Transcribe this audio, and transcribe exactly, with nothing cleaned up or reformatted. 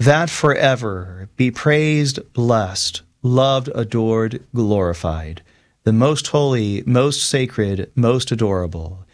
that forever be praised, blessed, loved, adored, glorified, the most holy, most sacred, most adorable,